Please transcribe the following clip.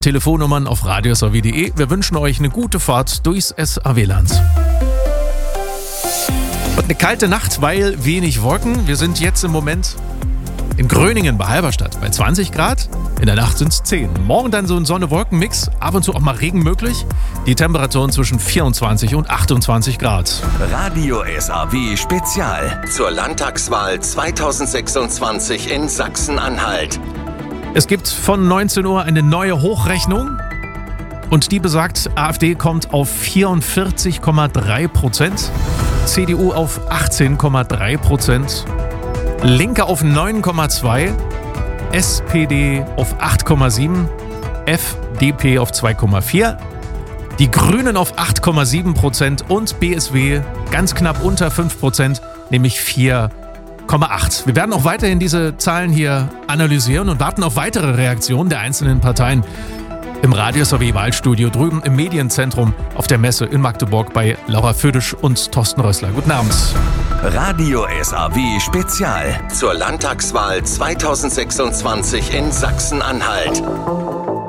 Telefonnummern auf radiosw.de. Wir wünschen euch eine gute Fahrt durchs SAW-Land. Und eine kalte Nacht, weil wenig Wolken. Wir sind jetzt im Moment in Gröningen bei Halberstadt bei 20 Grad. In der Nacht sind es 10. Morgen dann so ein Sonne-Wolken-Mix. Ab und zu auch mal Regen möglich. Die Temperaturen zwischen 24 und 28 Grad. Radio SAW Spezial zur Landtagswahl 2026 in Sachsen-Anhalt. Es gibt von 19 Uhr eine neue Hochrechnung. Und die besagt, AfD kommt auf 44,3%, CDU auf 18,3%, Linke auf 9,2%, SPD auf 8,7%, FDP auf 2,4%, die Grünen auf 8,7% und BSW ganz knapp unter 5%, nämlich 4,8%. Wir werden auch weiterhin diese Zahlen hier analysieren und warten auf weitere Reaktionen der einzelnen Parteien im Radio SAW Wahlstudio drüben im Medienzentrum auf der Messe in Magdeburg bei Laura Födisch und Thorsten Rössler. Guten Abend. Radio SAW Spezial zur Landtagswahl 2026 in Sachsen-Anhalt.